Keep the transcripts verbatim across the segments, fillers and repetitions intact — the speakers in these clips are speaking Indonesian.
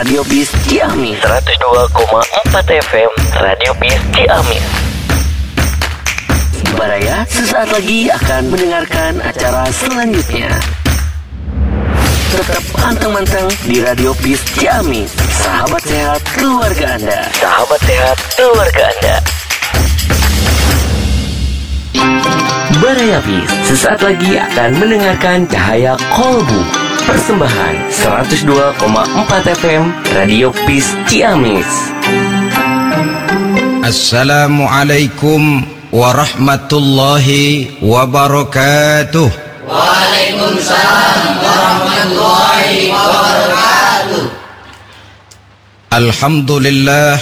Radio Bis Ciamis seratus dua koma empat F M Radio Bis Ciamis. Baraya sesaat lagi akan mendengarkan acara selanjutnya. Tetap pantang-pantang di Radio Bis Ciamis. Sahabat sehat keluarga Anda. Sahabat sehat keluarga Anda. Baraya Bis sesaat lagi akan mendengarkan Cahaya Kolbu. Persembahan seratus dua koma empat F M Radio Bis Ciamis. Assalamualaikum warahmatullahi wabarakatuh. Waalaikumsalam warahmatullahi wabarakatuh. Alhamdulillah,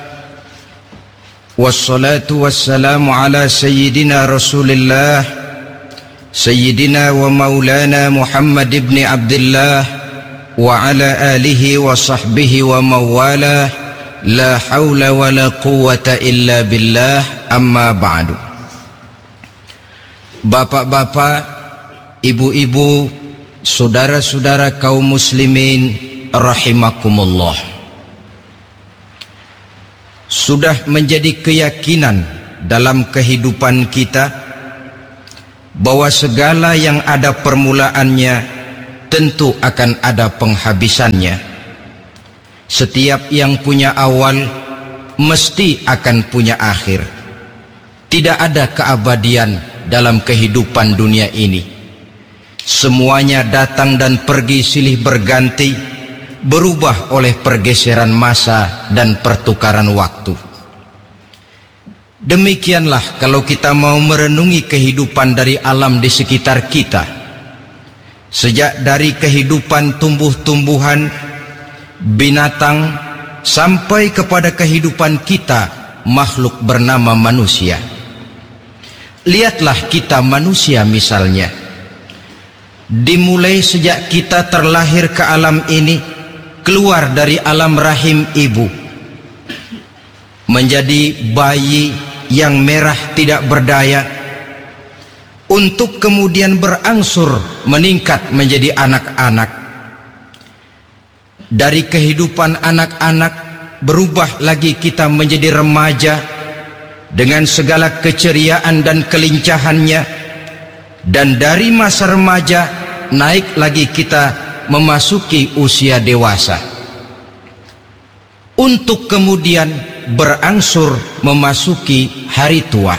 wassalatu wassalamu ala sayyidina Rasulillah, sayyidina wa maulana Muhammad ibn Abdullah wa ala alihi wa sahbihi wa mawalah. La hawla wa la quwwata illa billah, amma ba'du. Bapak-bapak, ibu-ibu, saudara-saudara kaum muslimin rahimakumullah. Sudah menjadi keyakinan dalam kehidupan kita bahwa segala yang ada permulaannya tentu akan ada penghabisannya. Setiap yang punya awal mesti akan punya akhir. Tidak ada keabadian dalam kehidupan dunia ini. Semuanya datang dan pergi silih berganti, berubah oleh pergeseran masa dan pertukaran waktu. Demikianlah kalau kita mau merenungi kehidupan dari alam di sekitar kita. Sejak dari kehidupan tumbuh-tumbuhan, binatang, sampai kepada kehidupan kita, makhluk bernama manusia. Lihatlah kita manusia misalnya. Dimulai sejak kita terlahir ke alam ini, keluar dari alam rahim ibu, menjadi bayi yang merah tidak berdaya, untuk kemudian berangsur meningkat menjadi anak-anak. Dari kehidupan anak-anak berubah lagi kita menjadi remaja dengan segala keceriaan dan kelincahannya, dan dari masa remaja naik lagi kita memasuki usia dewasa, untuk kemudian berangsur memasuki hari tua.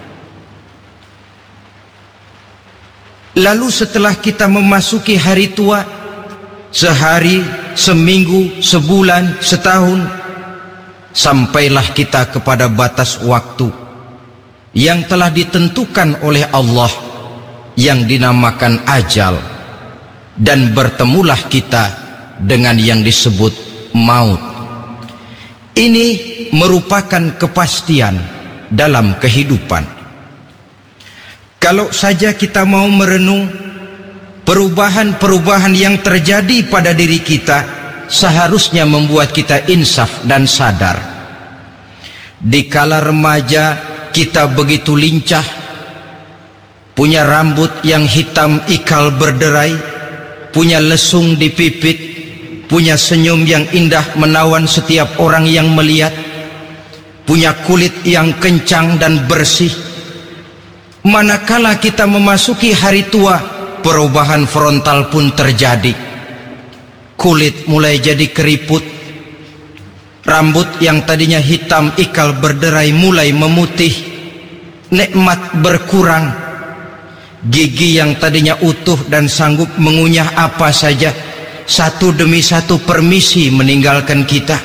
Lalu setelah kita memasuki hari tua, sehari, seminggu, sebulan, setahun, sampailah kita kepada batas waktu yang telah ditentukan oleh Allah, yang dinamakan ajal, dan bertemulah kita dengan yang disebut maut. Ini merupakan kepastian dalam kehidupan. Kalau saja kita mau merenung perubahan-perubahan yang terjadi pada diri kita, seharusnya membuat kita insaf dan sadar. Di kala remaja kita begitu lincah, punya rambut yang hitam ikal berderai, punya lesung di pipit, punya senyum yang indah menawan setiap orang yang melihat, punya kulit yang kencang dan bersih. Manakala kita memasuki hari tua, perubahan frontal pun terjadi. Kulit mulai jadi keriput, rambut yang tadinya hitam ikal berderai mulai memutih, nikmat berkurang, gigi yang tadinya utuh dan sanggup mengunyah apa saja, satu demi satu permisi meninggalkan kita.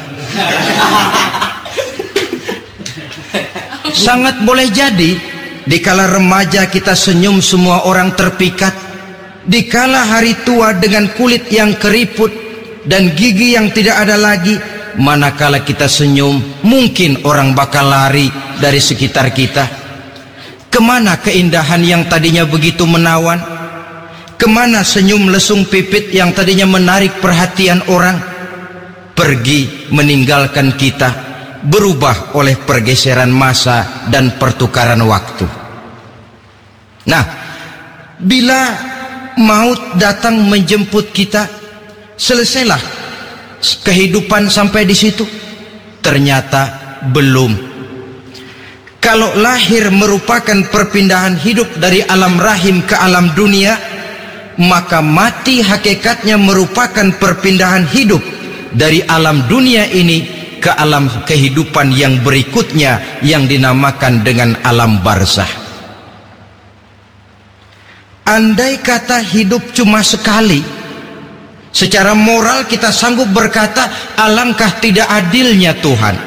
Sangat boleh jadi dikala remaja kita senyum semua orang terpikat, dikala hari tua dengan kulit yang keriput dan gigi yang tidak ada lagi, manakala kita senyum mungkin orang bakal lari dari sekitar kita. Kemana keindahan yang tadinya begitu menawan? Kemana senyum lesung pipit yang tadinya menarik perhatian orang? Pergi meninggalkan kita, berubah oleh pergeseran masa dan pertukaran waktu. Nah, bila maut datang menjemput kita, selesailah kehidupan sampai di situ? Ternyata belum. Kalau lahir merupakan perpindahan hidup dari alam rahim ke alam dunia, maka mati hakikatnya merupakan perpindahan hidup dari alam dunia ini ke alam kehidupan yang berikutnya yang dinamakan dengan alam barzah. Andai kata hidup cuma sekali, secara moral kita sanggup berkata, alangkah tidak adilnya Tuhan.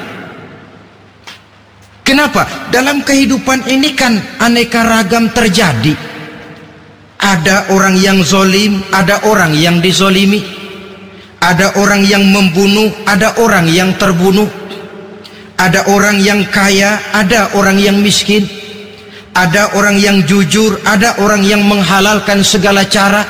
Kenapa? Dalam kehidupan ini kan aneka ragam terjadi. Ada orang yang zolim, ada orang yang dizolimi. Ada orang yang membunuh, ada orang yang terbunuh. Ada orang yang kaya, ada orang yang miskin. Ada orang yang jujur, ada orang yang menghalalkan segala cara.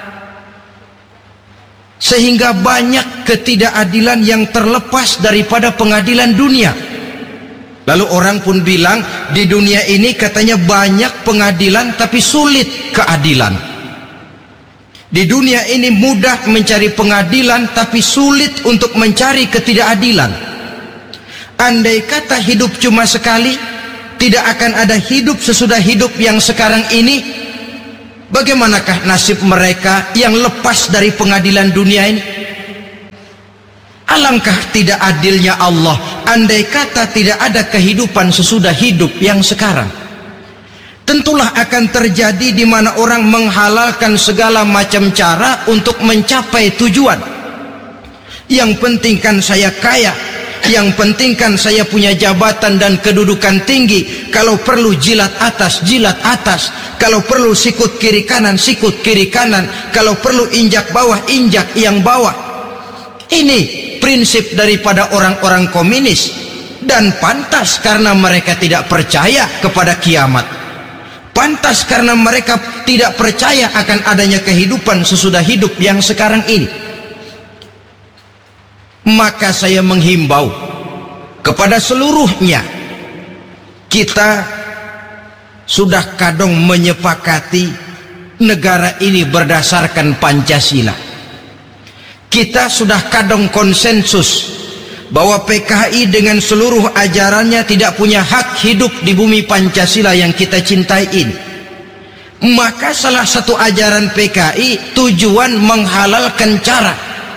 Sehingga banyak ketidakadilan yang terlepas daripada pengadilan dunia. Lalu orang pun bilang, di dunia ini katanya banyak pengadilan tapi sulit keadilan. Di dunia ini mudah mencari pengadilan tapi sulit untuk mencari ketidakadilan. Andai kata hidup cuma sekali, tidak akan ada hidup sesudah hidup yang sekarang ini. Bagaimanakah nasib mereka yang lepas dari pengadilan dunia ini? Alangkah tidak adilnya Allah andai kata tidak ada kehidupan sesudah hidup yang sekarang. Tentulah akan terjadi di mana orang menghalalkan segala macam cara untuk mencapai tujuan. Yang penting kan saya kaya, yang penting kan saya punya jabatan dan kedudukan tinggi. Kalau perlu jilat atas, jilat atas. Kalau perlu sikut kiri kanan, sikut kiri kanan. Kalau perlu injak bawah, injak yang bawah. Ini prinsip daripada orang-orang komunis, dan pantas karena mereka tidak percaya kepada kiamat. Pantas karena mereka tidak percaya akan adanya kehidupan sesudah hidup yang sekarang ini. Maka saya menghimbau kepada seluruhnya, kita sudah kadung menyepakati negara ini berdasarkan Pancasila. Kita sudah kadung konsensus bahwa P K I dengan seluruh ajarannya tidak punya hak hidup di bumi Pancasila yang kita cintai ini. Maka salah satu ajaran P K I tujuan menghalalkan cara.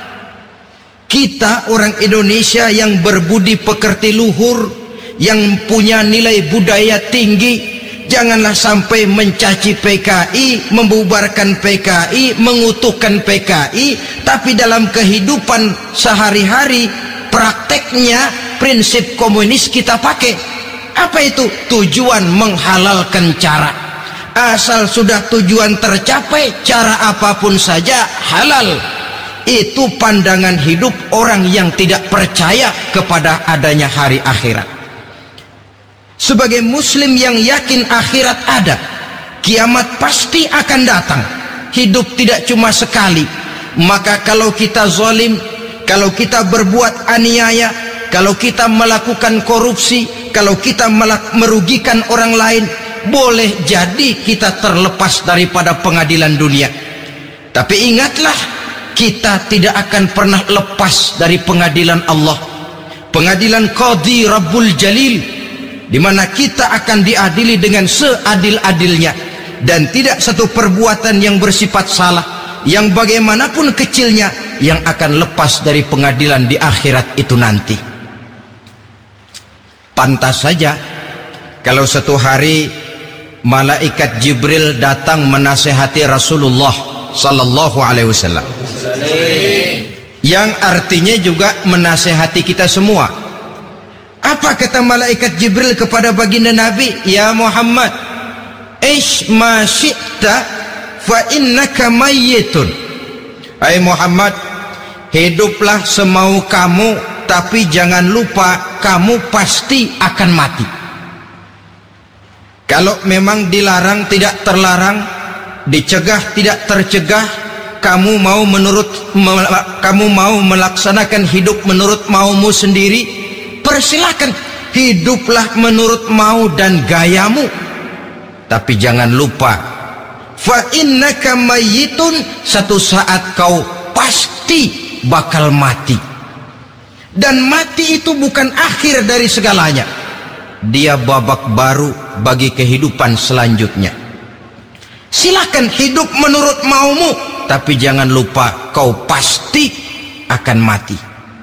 Kita orang Indonesia yang berbudi pekerti luhur, yang punya nilai budaya tinggi, janganlah sampai mencaci P K I, membubarkan P K I, mengutuhkan P K I, tapi dalam kehidupan sehari-hari prakteknya prinsip komunis kita pakai. Apa itu? Tujuan menghalalkan cara. Asal sudah tujuan tercapai, cara apapun saja halal. Itu pandangan hidup orang yang tidak percaya kepada adanya hari akhirat. Sebagai muslim yang yakin akhirat ada, kiamat pasti akan datang. Hidup tidak cuma sekali. Maka kalau kita zalim, kalau kita berbuat aniaya, kalau kita melakukan korupsi, kalau kita merugikan orang lain, boleh jadi kita terlepas daripada pengadilan dunia. Tapi ingatlah, kita tidak akan pernah lepas dari pengadilan Allah, pengadilan Qadhi Rabbul Jalil, di mana kita akan diadili dengan seadil-adilnya, dan tidak satu perbuatan yang bersifat salah, yang bagaimanapun kecilnya, yang akan lepas dari pengadilan di akhirat itu nanti. Pantas saja kalau satu hari malaikat Jibril datang menasihati Rasulullah sallallahu alaihi wasallam, yang artinya juga menasihati kita semua. Apa kata malaikat Jibril kepada baginda Nabi? Ya Muhammad, ish ma syi'ta fa innaka mayyitun. Hai Muhammad, hiduplah semau kamu, tapi jangan lupa kamu pasti akan mati. Kalau memang dilarang tidak terlarang, dicegah tidak tercegah, kamu mau menurut kamu mau melaksanakan hidup menurut maumu sendiri, persilahkan, hiduplah menurut mau dan gayamu. Tapi jangan lupa, fa innaka mayyitun, satu saat kau pasti bakal mati. Dan mati itu bukan akhir dari segalanya. Dia babak baru bagi kehidupan selanjutnya. Silakan hidup menurut maumu, tapi jangan lupa kau pasti akan mati.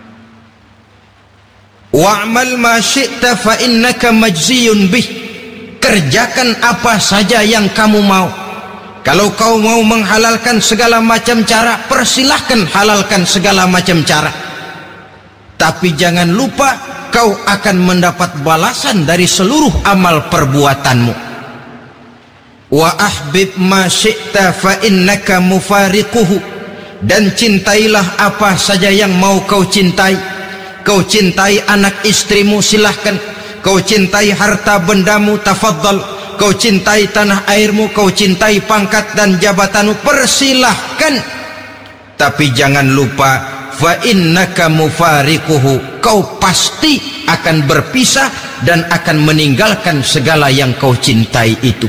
Wa'mal ma syi'ta fa innaka majziyun bih. Kerjakan apa saja yang kamu mau. Kalau kau mau menghalalkan segala macam cara, persilahkan halalkan segala macam cara. Tapi jangan lupa kau akan mendapat balasan dari seluruh amal perbuatanmu. Wa ahbib ma syi'ta fa innaka mufariquhu. Dan cintailah apa saja yang mau kau cintai. Kau cintai anak istrimu, silahkan. Kau cintai harta bendamu, tafadhal. Kau cintai tanah airmu, kau cintai pangkat dan jabatanmu, persilahkan. Tapi jangan lupa, fa innaka mufariquhu, kau pasti akan berpisah dan akan meninggalkan segala yang kau cintai itu.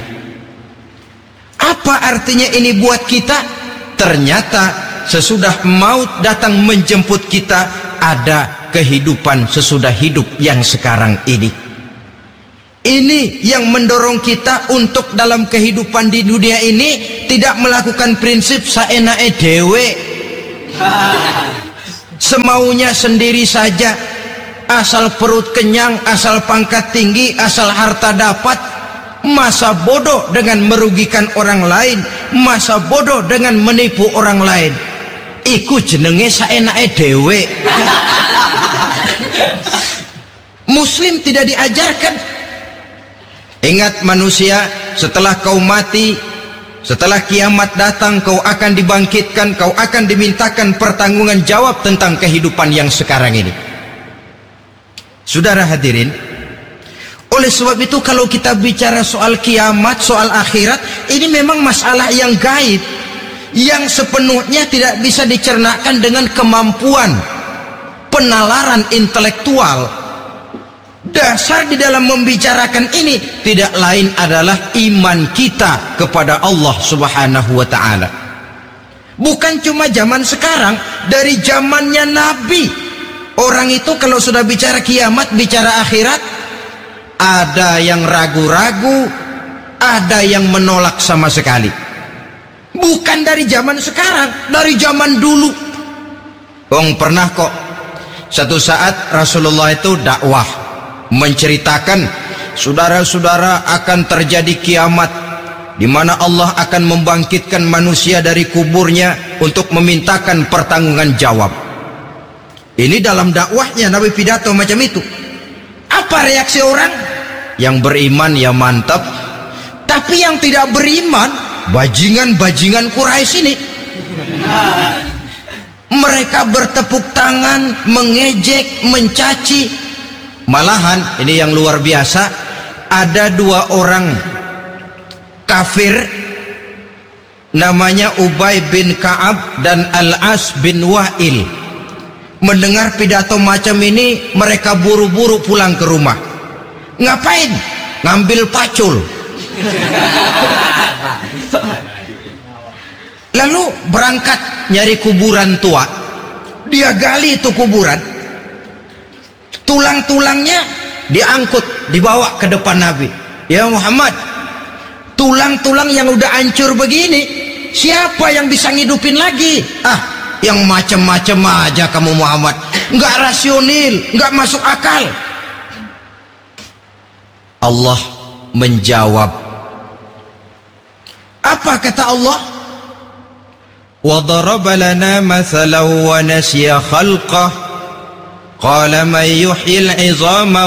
Apa artinya ini buat kita? Ternyata sesudah maut datang menjemput kita, ada kehidupan sesudah hidup yang sekarang ini. Ini yang mendorong kita untuk dalam kehidupan di dunia ini tidak melakukan prinsip saenake dewe, semaunya sendiri saja, asal perut kenyang, asal pangkat tinggi, asal harta dapat. Masa bodoh dengan merugikan orang lain, masa bodoh dengan menipu orang lain. Iku jenenge saenake dewe. Muslim tidak diajarkan. Ingat manusia, setelah kau mati, setelah kiamat datang, kau akan dibangkitkan, kau akan dimintakan pertanggungan jawab tentang kehidupan yang sekarang ini. Saudara hadirin, oleh sebab itu kalau kita bicara soal kiamat, soal akhirat, ini memang masalah yang gaib, yang sepenuhnya tidak bisa dicernakan dengan kemampuan penalaran intelektual. Dasar di dalam membicarakan ini tidak lain adalah iman kita kepada Allah Subhanahu wa ta'ala. Bukan cuma zaman sekarang, dari zamannya Nabi. Orang itu kalau sudah bicara kiamat, bicara akhirat, ada yang ragu-ragu, ada yang menolak sama sekali. Bukan dari zaman sekarang, dari zaman dulu. Bang pernah kok satu saat Rasulullah itu dakwah menceritakan, saudara-saudara, akan terjadi kiamat di mana Allah akan membangkitkan manusia dari kuburnya untuk memintakan pertanggungan jawab. Ini dalam dakwahnya Nabi pidato macam itu. Apa reaksi orang? Yang beriman ya mantap, tapi yang tidak beriman, bajingan-bajingan Quraisy ini, mereka bertepuk tangan, mengejek, mencaci. Malahan ini yang luar biasa, ada dua orang kafir namanya Ubay bin Ka'ab dan Al-As bin Wa'il. Mendengar pidato macam ini, mereka buru-buru pulang ke rumah. Ngapain? Ngambil pacul. Lalu berangkat nyari kuburan tua. Dia gali itu kuburan, tulang-tulangnya diangkut, dibawa ke depan Nabi. Ya Muhammad, tulang-tulang yang udah hancur begini, siapa yang bisa ngidupin lagi? Ah, yang macam-macam aja kamu Muhammad, nggak rasional, nggak masuk akal. Allah menjawab. Apa kata Allah? Wa daraba lana mathalan wa nasiya khalqah. Qala man yuhyil 'idhama